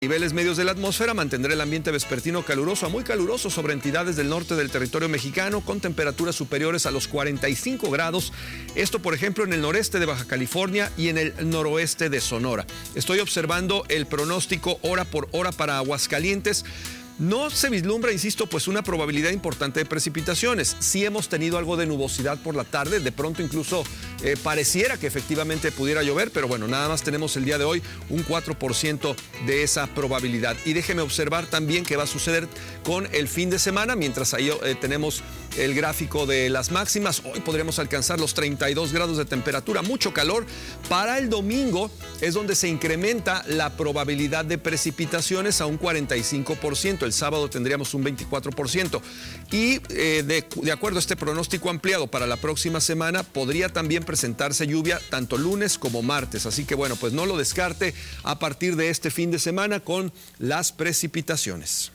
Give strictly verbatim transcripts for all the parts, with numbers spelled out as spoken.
Niveles medios de la atmósfera mantendrá el ambiente vespertino caluroso a muy caluroso sobre entidades del norte del territorio mexicano con temperaturas superiores a los cuarenta y cinco grados. Esto, por ejemplo, en el noreste de Baja California y en el noroeste de Sonora. Estoy observando el pronóstico hora por hora para Aguascalientes. No se vislumbra, insisto, pues una probabilidad importante de precipitaciones. Sí hemos tenido algo de nubosidad por la tarde, de pronto incluso eh, pareciera que efectivamente pudiera llover, pero bueno, nada más tenemos el día de hoy un cuatro por ciento de esa probabilidad. Y déjeme observar también qué va a suceder con el fin de semana, mientras ahí eh, tenemos el gráfico de las máximas. Hoy podremos alcanzar los treinta y dos grados de temperatura, mucho calor. Para el domingo es donde se incrementa la probabilidad de precipitaciones a un cuarenta y cinco por ciento. El sábado tendríamos un veinticuatro por ciento. Y eh, de, de acuerdo a este pronóstico ampliado para la próxima semana, podría también presentarse lluvia tanto lunes como martes. Así que bueno, pues no lo descarte a partir de este fin de semana con las precipitaciones.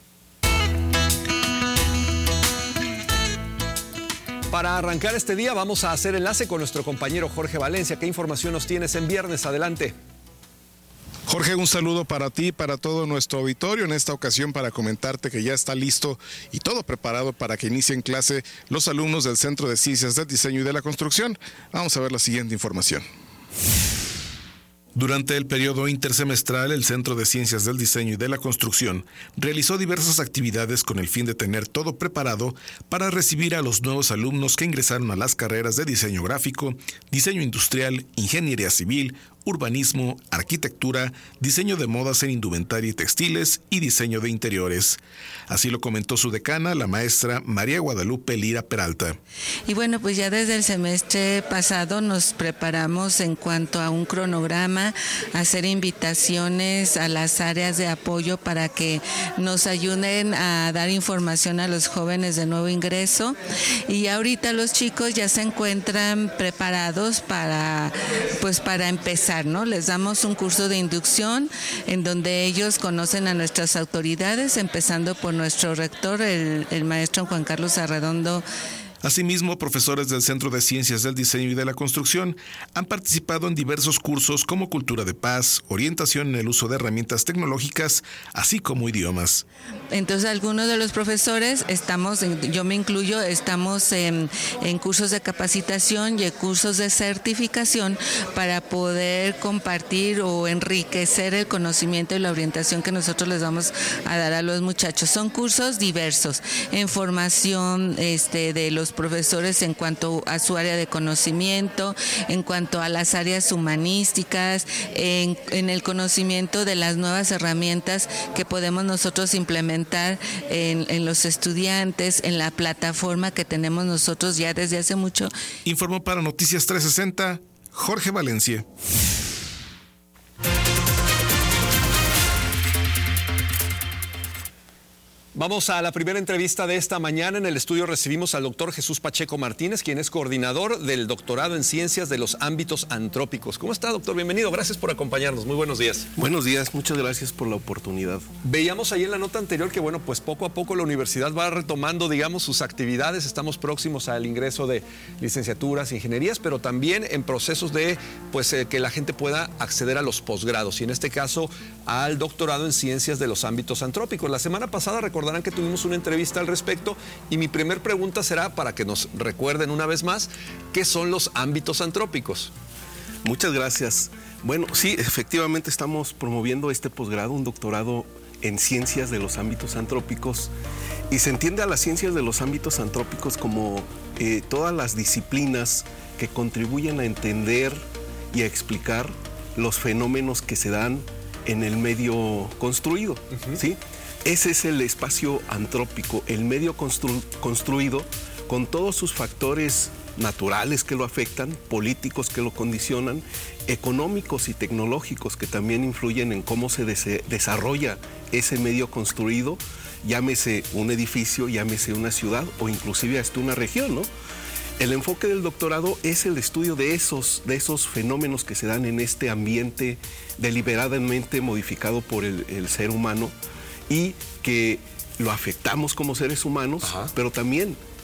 Para arrancar este día vamos a hacer enlace con nuestro compañero Jorge Valencia. ¿Qué información nos tienes en viernes? Adelante. Jorge, un saludo para ti y para todo nuestro auditorio. En esta ocasión para comentarte que ya está listo y todo preparado para que inicien clase los alumnos del Centro de Ciencias del Diseño y de la Construcción. Vamos a ver la siguiente información. Durante el periodo intersemestral, el Centro de Ciencias del Diseño y de la Construcción realizó diversas actividades con el fin de tener todo preparado para recibir a los nuevos alumnos que ingresaron a las carreras de diseño gráfico, diseño industrial, ingeniería civil, urbanismo, arquitectura, diseño de modas en indumentaria y textiles y diseño de interiores. Así lo comentó su decana, la maestra María Guadalupe Lira Peralta. Y bueno, pues ya desde el semestre pasado nos preparamos en cuanto a un cronograma, hacer invitaciones a las áreas de apoyo para que nos ayuden a dar información a los jóvenes de nuevo ingreso. Y ahorita los chicos ya se encuentran preparados para, pues para empezar, ¿no? Les damos un curso de inducción en donde ellos conocen a nuestras autoridades, empezando por nuestro rector, el, el maestro Juan Carlos Arredondo. Asimismo, profesores del Centro de Ciencias del Diseño y de la Construcción han participado en diversos cursos como cultura de paz, orientación en el uso de herramientas tecnológicas, así como idiomas. Entonces, algunos de los profesores, estamos, yo me incluyo, estamos en, en cursos de capacitación y en cursos de certificación para poder compartir o enriquecer el conocimiento y la orientación que nosotros les vamos a dar a los muchachos. Son cursos diversos, en formación este, de los profesores en cuanto a su área de conocimiento, en cuanto a las áreas humanísticas, en, en el conocimiento de las nuevas herramientas que podemos nosotros implementar en, en los estudiantes, en la plataforma que tenemos nosotros ya desde hace mucho. Informó para Noticias trescientos sesenta, Jorge Valencia. Vamos a la primera entrevista de esta mañana. En el estudio recibimos al doctor Jesús Pacheco Martínez, quien es coordinador del doctorado en Ciencias de los Ámbitos Antrópicos. ¿Cómo está, doctor? Bienvenido. Gracias por acompañarnos. Muy buenos días. Buenos días. Muchas gracias por la oportunidad. Veíamos ahí en la nota anterior que, bueno, pues poco a poco la universidad va retomando, digamos, sus actividades. Estamos próximos al ingreso de licenciaturas, ingenierías, pero también en procesos de, pues, eh, que la gente pueda acceder a los posgrados y, en este caso, al doctorado en Ciencias de los Ámbitos Antrópicos. La semana pasada, recordarán que tuvimos una entrevista al respecto y mi primer pregunta será para que nos recuerden una vez más qué son los ámbitos antrópicos. Muchas gracias. Bueno, sí, efectivamente estamos promoviendo este posgrado, un doctorado en Ciencias de los Ámbitos Antrópicos, y se entiende a las ciencias de los ámbitos antrópicos como eh, todas las disciplinas que contribuyen a entender y a explicar los fenómenos que se dan en el medio construido, uh-huh. ¿sí? Ese es el espacio antrópico, el medio constru- construido con todos sus factores naturales que lo afectan, políticos que lo condicionan, económicos y tecnológicos que también influyen en cómo se des- desarrolla ese medio construido, llámese un edificio, llámese una ciudad o inclusive hasta una región, ¿no? El enfoque del doctorado es el estudio de esos, de esos fenómenos que se dan en este ambiente deliberadamente modificado por el, el ser humano, y que lo afectamos como seres humanos, Ajá. pero también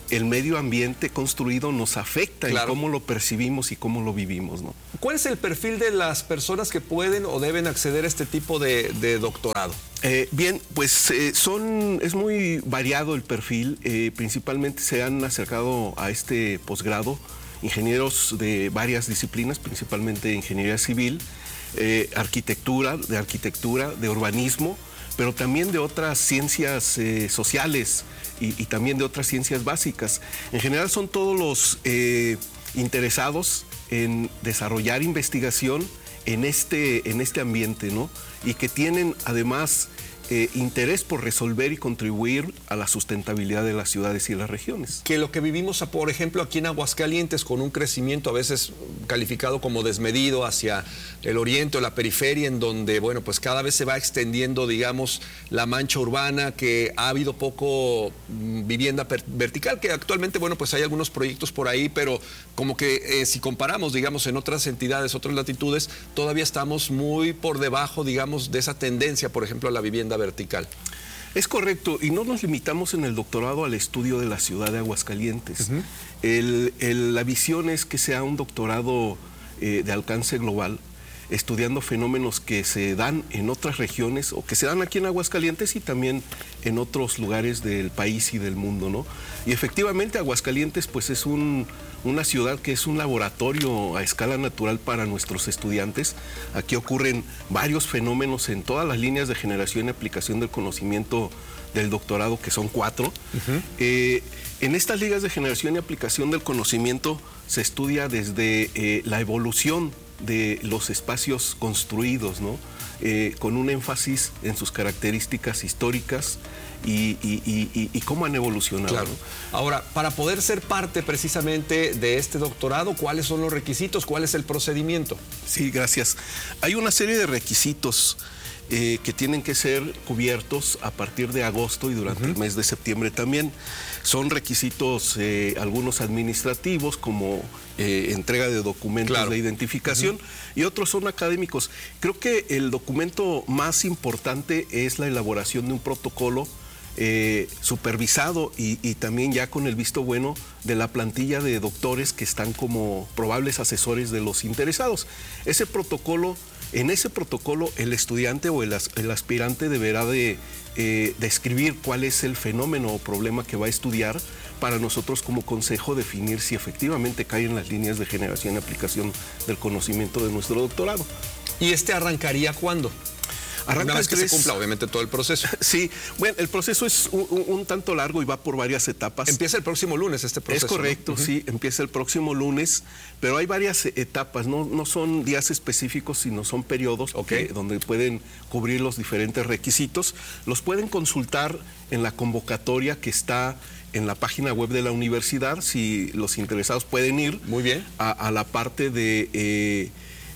el medio ambiente construido nos afecta claro. en cómo lo percibimos y cómo lo vivimos, ¿no? ¿Cuál es el perfil de las personas que pueden o deben acceder a este tipo de, de doctorado? Eh, bien, pues eh, son es muy variado el perfil. Eh, principalmente se han acercado a este posgrado ingenieros de varias disciplinas, principalmente ingeniería civil, eh, arquitectura, de arquitectura, de urbanismo, pero también de otras ciencias eh, sociales y, y también de otras ciencias básicas. En general son todos los eh, interesados en desarrollar investigación en este, en este ambiente, ¿no? Y que tienen además eh, interés por resolver y contribuir a la sustentabilidad de las ciudades y las regiones. Que lo que vivimos, por ejemplo, aquí en Aguascalientes, con un crecimiento a veces calificado como desmedido hacia el oriente o la periferia, en donde, bueno, pues cada vez se va extendiendo, digamos, la mancha urbana, que ha habido poco mm, vivienda vertical, que actualmente, bueno, pues hay algunos proyectos por ahí, pero como que eh, si comparamos, digamos, en otras entidades, otras latitudes, todavía estamos muy por debajo, digamos, de esa tendencia, por ejemplo, a la vivienda vertical. Es correcto, y no nos limitamos en el doctorado al estudio de la ciudad de Aguascalientes. Uh-huh. el, el, la visión es que sea un doctorado eh, de alcance global, estudiando fenómenos que se dan en otras regiones o que se dan aquí en Aguascalientes y también en otros lugares del país y del mundo, ¿no? Y efectivamente Aguascalientes pues es un, una ciudad que es un laboratorio a escala natural para nuestros estudiantes. Aquí ocurren varios fenómenos en todas las líneas de generación y aplicación del conocimiento del doctorado, que son cuatro. Uh-huh. eh, en estas ligas de generación y aplicación del conocimiento se estudia desde eh, la evolución de los espacios construidos, ¿no? Eh, con un énfasis en sus características históricas y, y, y, y cómo han evolucionado. Claro. Ahora, para poder ser parte precisamente de este doctorado, ¿cuáles son los requisitos? ¿Cuál es el procedimiento? Sí, gracias. Hay una serie de requisitos eh, que tienen que ser cubiertos a partir de agosto y durante uh-huh. el mes de septiembre también. Son requisitos, eh, algunos administrativos, como eh, entrega de documentos claro. de identificación, uh-huh. y otros son académicos. Creo que el documento más importante es la elaboración de un protocolo eh, supervisado y, y también ya con el visto bueno de la plantilla de doctores que están como probables asesores de los interesados. Ese protocolo, en ese protocolo el estudiante o el, el aspirante deberá de Eh, describir cuál es el fenómeno o problema que va a estudiar para nosotros como consejo definir si efectivamente cae en las líneas de generación y aplicación del conocimiento de nuestro doctorado. ¿Y este arrancaría cuándo? Arranca Una vez que tres... se cumpla, obviamente, todo el proceso. Sí, bueno, el proceso es un, un, un tanto largo y va por varias etapas. Empieza el próximo lunes este proceso. Es correcto, ¿no? Uh-huh. Sí, empieza el próximo lunes, pero hay varias etapas, no, no son días específicos, sino son periodos okay. que, donde pueden cubrir los diferentes requisitos. Los pueden consultar en la convocatoria que está en la página web de la universidad. Si los interesados pueden ir Muy bien. A, a la parte de... Eh,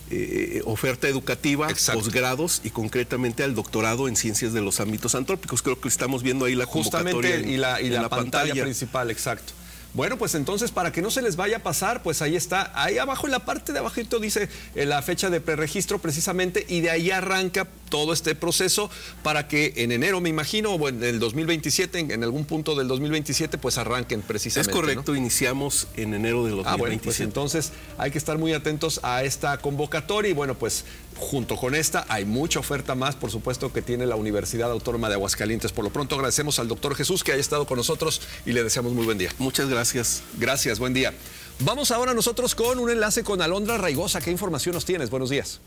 Eh, oferta educativa, Exacto. posgrados y concretamente al doctorado en ciencias de los ámbitos antrópicos. Creo que estamos viendo ahí la Justamente convocatoria y la, y en la, la pantalla, pantalla principal, exacto. Bueno, pues entonces, para que no se les vaya a pasar, pues ahí está, ahí abajo en la parte de abajito dice eh, la fecha de preregistro precisamente, y de ahí arranca todo este proceso para que en enero, me imagino, o en el dos mil veintisiete, en, en algún punto del dos mil veintisiete, pues arranquen precisamente. Es correcto, ¿no? Iniciamos en enero de dos mil veintisiete. Ah, bueno, pues entonces hay que estar muy atentos a esta convocatoria y bueno, pues junto con esta hay mucha oferta más, por supuesto, que tiene la Universidad Autónoma de Aguascalientes. Por lo pronto agradecemos al doctor Jesús que haya estado con nosotros y le deseamos muy buen día. Muchas gracias. Gracias, buen día. Vamos ahora nosotros con un enlace con Alondra Raigosa. ¿Qué información nos tienes? Buenos días.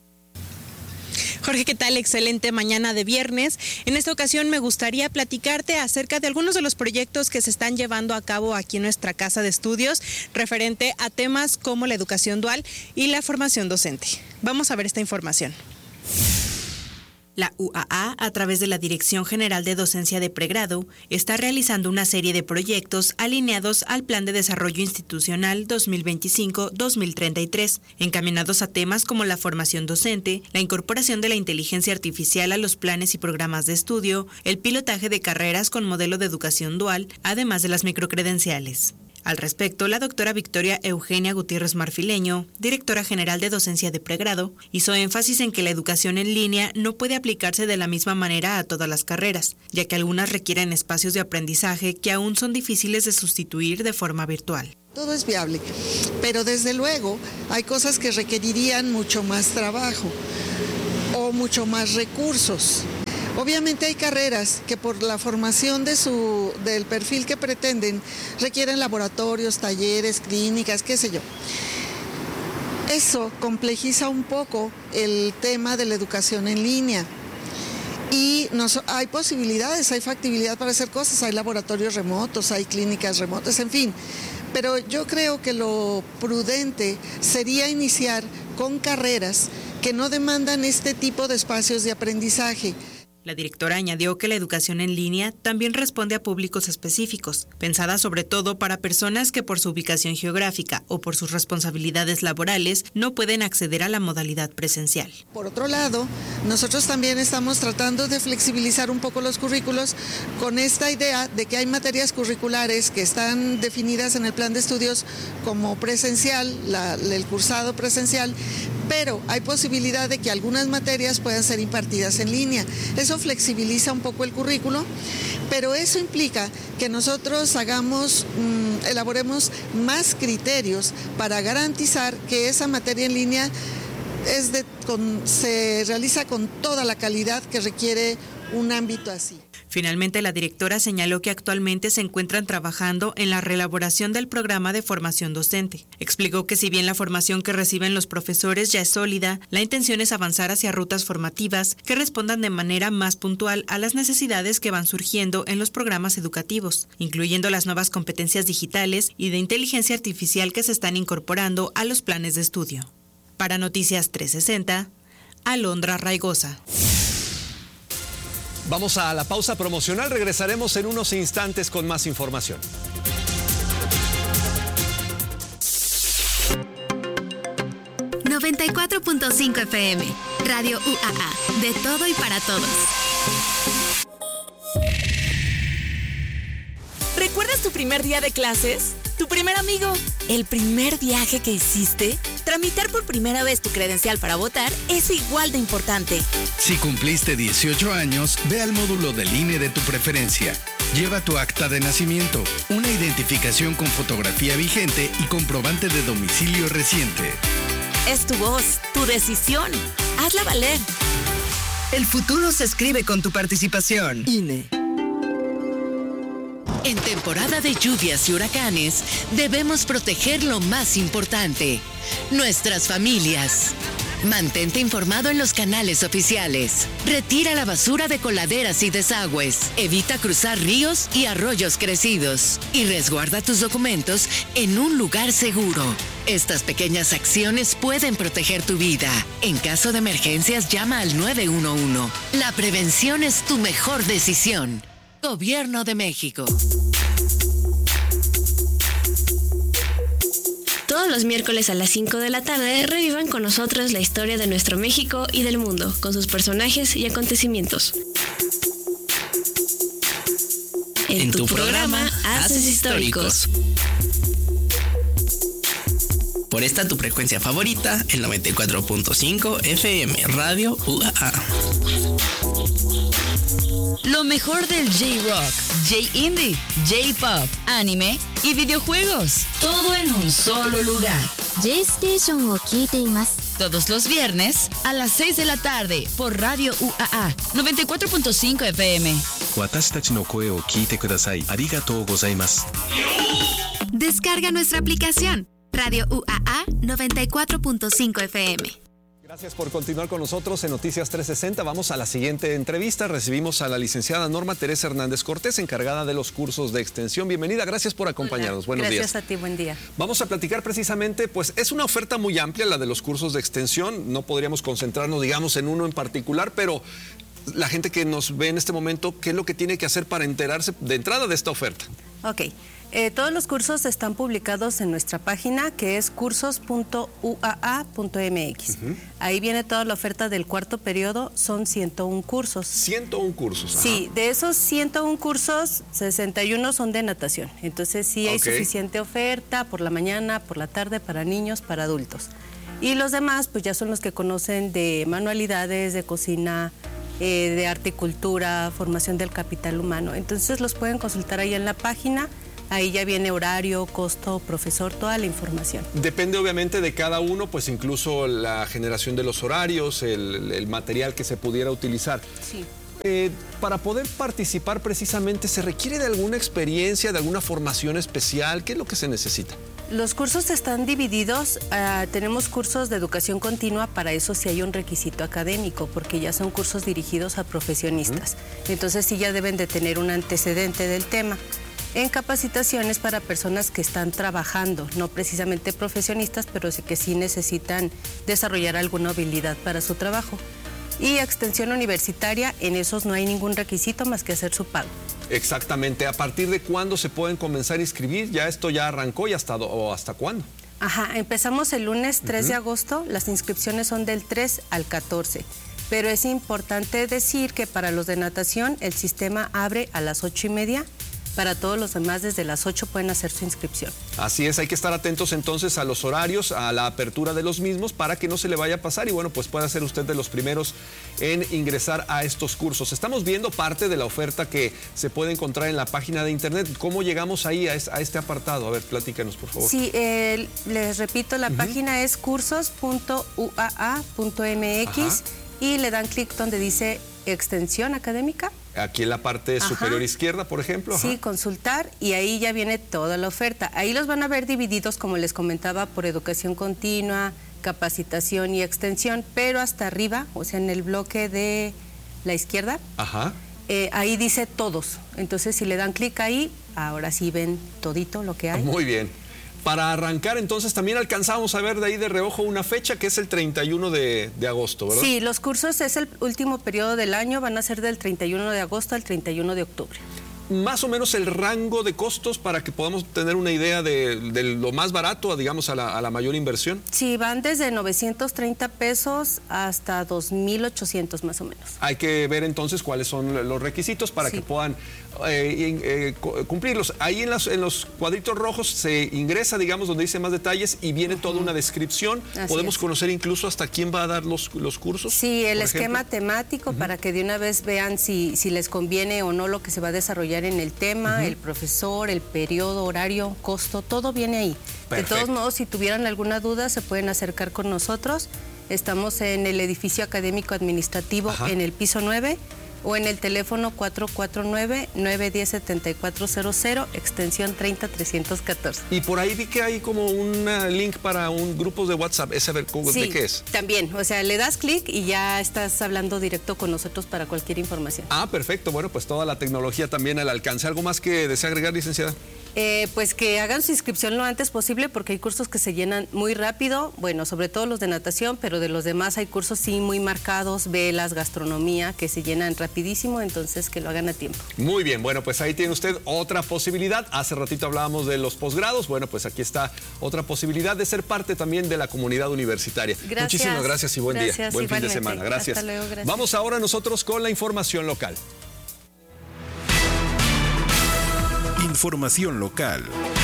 Jorge, ¿qué tal? Excelente mañana de viernes. En esta ocasión me gustaría platicarte acerca de algunos de los proyectos que se están llevando a cabo aquí en nuestra casa de estudios referente a temas como la educación dual y la formación docente. Vamos a ver esta información. La U A A, a través de la Dirección General de Docencia de Pregrado, está realizando una serie de proyectos alineados al Plan de Desarrollo Institucional dos mil veinticinco a dos mil treinta y tres, encaminados a temas como la formación docente, la incorporación de la inteligencia artificial a los planes y programas de estudio, el pilotaje de carreras con modelo de educación dual, además de las microcredenciales. Al respecto, la doctora Victoria Eugenia Gutiérrez Marfileño, directora general de docencia de pregrado, hizo énfasis en que la educación en línea no puede aplicarse de la misma manera a todas las carreras, ya que algunas requieren espacios de aprendizaje que aún son difíciles de sustituir de forma virtual. Todo es viable, pero desde luego hay cosas que requerirían mucho más trabajo o mucho más recursos. Obviamente hay carreras que por la formación de su, del perfil que pretenden requieren laboratorios, talleres, clínicas, qué sé yo. Eso complejiza un poco el tema de la educación en línea. Y nos, hay posibilidades, hay factibilidad para hacer cosas, hay laboratorios remotos, hay clínicas remotas, en fin. Pero yo creo que lo prudente sería iniciar con carreras que no demandan este tipo de espacios de aprendizaje. La directora añadió que la educación en línea también responde a públicos específicos, pensada sobre todo para personas que por su ubicación geográfica o por sus responsabilidades laborales no pueden acceder a la modalidad presencial. Por otro lado, nosotros también estamos tratando de flexibilizar un poco los currículos con esta idea de que hay materias curriculares que están definidas en el plan de estudios como presencial, la, el cursado presencial, pero hay posibilidad de que algunas materias puedan ser impartidas en línea. Eso flexibiliza un poco el currículo, pero eso implica que nosotros hagamos, mmm, elaboremos más criterios para garantizar que esa materia en línea es de, con, se realiza con toda la calidad que requiere un ámbito así. Finalmente, la directora señaló que actualmente se encuentran trabajando en la reelaboración del programa de formación docente. Explicó que si bien la formación que reciben los profesores ya es sólida, la intención es avanzar hacia rutas formativas que respondan de manera más puntual a las necesidades que van surgiendo en los programas educativos, incluyendo las nuevas competencias digitales y de inteligencia artificial que se están incorporando a los planes de estudio. Para Noticias trescientos sesenta, Alondra Raigosa. Vamos a la pausa promocional, regresaremos en unos instantes con más información. noventa y cuatro punto cinco F M, Radio U A A, de todo y para todos. ¿Recuerdas tu primer día de clases? ¿Tu primer amigo? ¿El primer viaje que hiciste? Tramitar por primera vez tu credencial para votar es igual de importante. Si cumpliste dieciocho años, ve al módulo del I N E de tu preferencia. Lleva tu acta de nacimiento, una identificación con fotografía vigente y comprobante de domicilio reciente. Es tu voz, tu decisión. Hazla valer. El futuro se escribe con tu participación. I N E. En temporada de lluvias y huracanes, debemos proteger lo más importante, nuestras familias. Mantente informado en los canales oficiales. Retira la basura de coladeras y desagües. Evita cruzar ríos y arroyos crecidos. Y resguarda tus documentos en un lugar seguro. Estas pequeñas acciones pueden proteger tu vida. En caso de emergencias, llama al nueve uno uno. La prevención es tu mejor decisión. Gobierno de México. Todos los miércoles a las cinco de la tarde revivan con nosotros la historia de nuestro México y del mundo, con sus personajes y acontecimientos. En, en tu, tu programa, programa Haces Históricos. Por esta tu frecuencia favorita, el noventa y cuatro punto cinco F M, Radio U A A. Lo mejor del J-Rock, J-Indie, J-Pop, anime y videojuegos. Todo en un solo lugar. J-Station o Kiteimasu. Todos los viernes a las seis de la tarde por Radio U A A noventa y cuatro punto cinco F M. Descarga nuestra aplicación Radio U A A noventa y cuatro punto cinco F M. Gracias por continuar con nosotros en Noticias trescientos sesenta. Vamos a la siguiente entrevista. Recibimos a la licenciada Norma Teresa Hernández Cortés, encargada de los cursos de extensión. Bienvenida, gracias por acompañarnos. Hola, buenos gracias días. Gracias a ti, buen día. Vamos a platicar precisamente, pues es una oferta muy amplia la de los cursos de extensión. No podríamos concentrarnos, digamos, en uno en particular, pero la gente que nos ve en este momento, ¿qué es lo que tiene que hacer para enterarse de entrada de esta oferta? Ok. Eh, todos los cursos están publicados en nuestra página, que es cursos punto u a a punto m x. Uh-huh. Ahí viene toda la oferta del cuarto periodo, son ciento uno cursos. ciento uno cursos. Ajá. Sí, de esos ciento uno cursos, sesenta y uno son de natación. Entonces sí hay okay. suficiente oferta por la mañana, por la tarde, para niños, para adultos. Y los demás, pues ya son los que conocen de manualidades, de cocina, eh, de arte y cultura, formación del capital humano. Entonces los pueden consultar ahí en la página. Ahí ya viene horario, costo, profesor, toda la información. Depende obviamente de cada uno, pues incluso la generación de los horarios, el, el material que se pudiera utilizar. Sí. Eh, para poder participar precisamente, ¿se requiere de alguna experiencia, de alguna formación especial? ¿Qué es lo que se necesita? Los cursos están divididos, uh, tenemos cursos de educación continua, para eso sí hay un requisito académico, porque ya son cursos dirigidos a profesionistas. Uh-huh. Entonces sí ya deben de tener un antecedente del tema. En capacitaciones para personas que están trabajando, no precisamente profesionistas, pero sí que sí necesitan desarrollar alguna habilidad para su trabajo. Y extensión universitaria, en esos no hay ningún requisito más que hacer su pago. Exactamente. ¿A partir de cuándo se pueden comenzar a inscribir? ¿Ya esto ya arrancó y hasta, o hasta cuándo? Ajá, empezamos el lunes tres uh-huh. de agosto, las inscripciones son del tres al catorce. Pero es importante decir que para los de natación el sistema abre a las ocho y media. Para todos los demás, desde las ocho pueden hacer su inscripción. Así es, hay que estar atentos entonces a los horarios, a la apertura de los mismos, para que no se le vaya a pasar y bueno, pues pueda ser usted de los primeros en ingresar a estos cursos. Estamos viendo parte de la oferta que se puede encontrar en la página de internet. ¿Cómo llegamos ahí a, es, a este apartado? A ver, platícanos, por favor. Sí, eh, les repito, la uh-huh. página es cursos punto u a a punto m x. Ajá. Y le dan clic donde dice extensión académica. Aquí en la parte Ajá. superior izquierda, por ejemplo. Ajá. Sí, consultar, y ahí ya viene toda la oferta. Ahí los van a ver divididos, como les comentaba, por educación continua, capacitación y extensión, pero hasta arriba, o sea, en el bloque de la izquierda, Ajá. Eh, ahí dice todos. Entonces, si le dan clic ahí, ahora sí ven todito lo que hay. Muy bien. Para arrancar, entonces, también alcanzamos a ver de ahí de reojo una fecha que es el treinta y uno de agosto, ¿verdad? Sí, los cursos es el último periodo del año, van a ser del treinta y uno de agosto al treinta y uno de octubre. Más o menos el rango de costos para que podamos tener una idea de, de lo más barato, digamos, a la, a la mayor inversión. Sí, van desde novecientos treinta pesos hasta dos mil ochocientos más o menos. Hay que ver entonces cuáles son los requisitos para sí. que puedan eh, eh, cumplirlos. Ahí en, las, en los cuadritos rojos se ingresa, digamos, donde dice más detalles y viene uh-huh. toda una descripción. Así Podemos es. conocer incluso hasta quién va a dar los, los cursos. Sí, el esquema ejemplo. temático uh-huh. para que de una vez vean si, si les conviene o no lo que se va a desarrollar en el tema, uh-huh. el profesor, el periodo, horario, costo, todo viene ahí. Perfecto. De todos modos, si tuvieran alguna duda, se pueden acercar con nosotros. Estamos en el edificio académico administrativo Ajá. en el piso nueve o en el teléfono cuatro cuatro nueve, nueve uno cero, siete cuatro cero cero, extensión treinta trescientos catorce. Y por ahí vi que hay como un link para un grupo de WhatsApp. ¿Ese ver, sí, de qué es? También, o sea, le das clic y ya estás hablando directo con nosotros para cualquier información. Ah, perfecto. Bueno, pues toda la tecnología también al alcance. ¿Algo más que desea agregar, licenciada? Eh, pues que hagan su inscripción lo antes posible porque hay cursos que se llenan muy rápido, bueno, sobre todo los de natación, pero de los demás hay cursos sí muy marcados, velas, gastronomía, que se llenan rapidísimo, entonces que lo hagan a tiempo. Muy bien, bueno, pues ahí tiene usted otra posibilidad. Hace ratito hablábamos de los posgrados, bueno, pues aquí está otra posibilidad de ser parte también de la comunidad universitaria. Gracias. Muchísimas gracias y buen gracias, día, buen igualmente. fin de semana. Gracias. Hasta luego, gracias. Vamos ahora nosotros con la información local. Información local.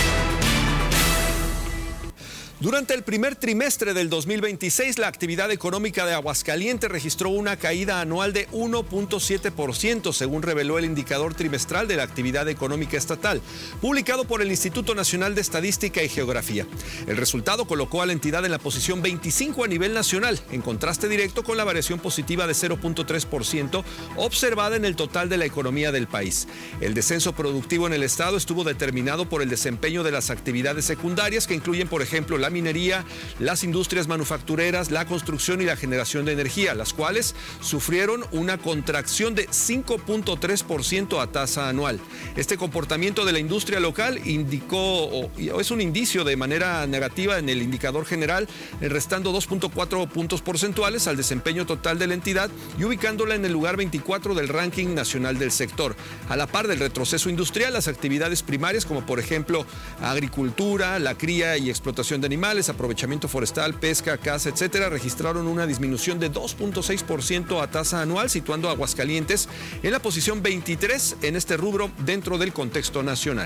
Durante el primer trimestre del dos mil veintiséis, la actividad económica de Aguascalientes registró una caída anual de uno punto siete por ciento, según reveló el indicador trimestral de la actividad económica estatal, publicado por el Instituto Nacional de Estadística y Geografía. El resultado colocó a la entidad en la posición veinticinco a nivel nacional, en contraste directo con la variación positiva de cero punto tres por ciento observada en el total de la economía del país. El descenso productivo en el estado estuvo determinado por el desempeño de las actividades secundarias, que incluyen, por ejemplo, la minería, las industrias manufactureras, la construcción y la generación de energía, las cuales sufrieron una contracción de cinco punto tres por ciento a tasa anual. Este comportamiento de la industria local indicó, o es un indicio de manera negativa en el indicador general, restando dos punto cuatro puntos porcentuales al desempeño total de la entidad y ubicándola en el lugar veinticuatro del ranking nacional del sector. A la par del retroceso industrial, las actividades primarias como por ejemplo agricultura, la cría y explotación de animales, aprovechamiento forestal, pesca, caza, etcétera, registraron una disminución de dos punto seis por ciento a tasa anual, situando a Aguascalientes en la posición veintitrés en este rubro dentro del contexto nacional.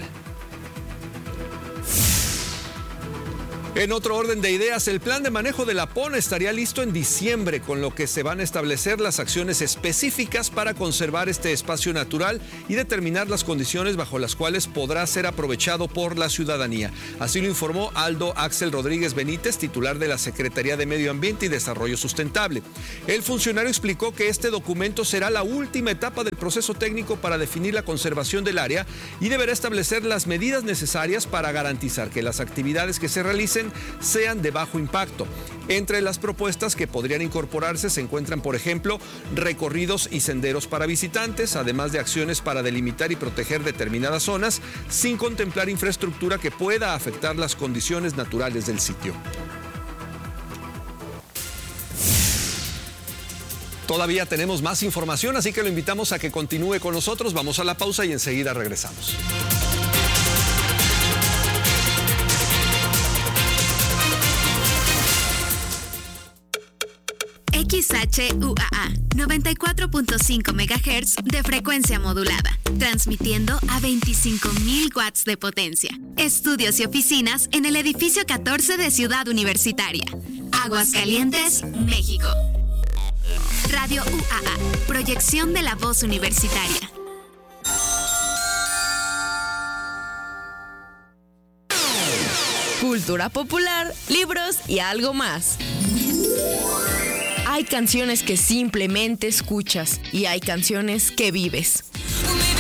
En otro orden de ideas, el plan de manejo de la PON estaría listo en diciembre, con lo que se van a establecer las acciones específicas para conservar este espacio natural y determinar las condiciones bajo las cuales podrá ser aprovechado por la ciudadanía. Así lo informó Aldo Axel Rodríguez Benítez, titular de la Secretaría de Medio Ambiente y Desarrollo Sustentable. El funcionario explicó que este documento será la última etapa del proceso técnico para definir la conservación del área y deberá establecer las medidas necesarias para garantizar que las actividades que se realicen sean de bajo impacto. Entre las propuestas que podrían incorporarse se encuentran, por ejemplo, recorridos y senderos para visitantes, además de acciones para delimitar y proteger determinadas zonas, sin contemplar infraestructura que pueda afectar las condiciones naturales del sitio. Todavía tenemos más información, así que lo invitamos a que continúe con nosotros. Vamos a la pausa y enseguida regresamos. X H U A A, noventa y cuatro punto cinco megahertz de frecuencia modulada, transmitiendo a veinticinco mil watts de potencia. Estudios y oficinas en el edificio catorce de Ciudad Universitaria. Aguascalientes, México. Radio U A A, proyección de la voz universitaria. Cultura popular, libros y algo más. Hay canciones que simplemente escuchas y hay canciones que vives.